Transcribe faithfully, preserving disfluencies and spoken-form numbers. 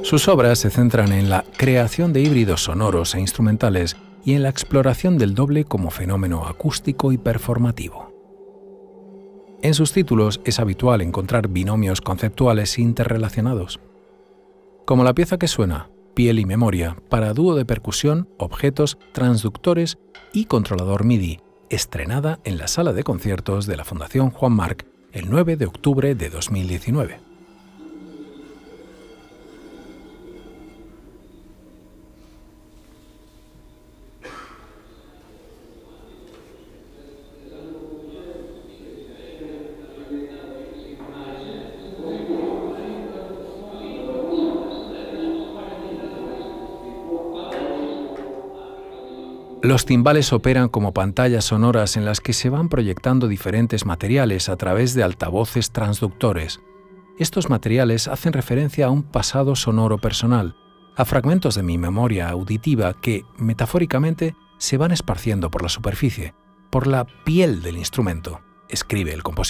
Sus obras se centran en la creación de híbridos sonoros e instrumentales y en la exploración del doble como fenómeno acústico y performativo. En sus títulos es habitual encontrar binomios conceptuales interrelacionados, como la pieza que suena, Piel y Memoria, para dúo de percusión, objetos, transductores y controlador M I D I, estrenada en la sala de conciertos de la Fundación Juan March el nueve de octubre de dos mil diecinueve. Los timbales operan como pantallas sonoras en las que se van proyectando diferentes materiales a través de altavoces transductores. Estos materiales hacen referencia a un pasado sonoro personal, a fragmentos de mi memoria auditiva que, metafóricamente, se van esparciendo por la superficie, por la piel del instrumento, escribe el compositor.